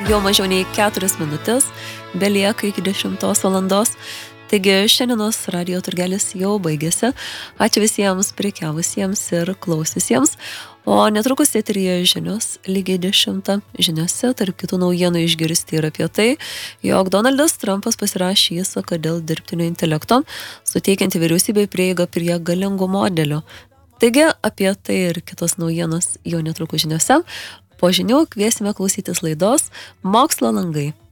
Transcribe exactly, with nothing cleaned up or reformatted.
jau mažiau nei keturias minutės, belieka iki dešimtos valandos. Taigi šiandienos radijo turgelis jau baigėsi. Ačiū visiems prekiavusiems ir klausysiems. O netrukus eteryje žinios, lygiai dešimtą žiniose, tarp kitų naujienų išgirsti ir apie tai, jog Donaldas Trumpas pasirašė įsaką dėl dirbtinio intelekto, suteikianti vyriausybei prieigą prie galingų modelių. Taigi apie tai ir kitos naujienos jau netrukus žiniose. Po žinių kviesime klausytis laidos Mokslo langai.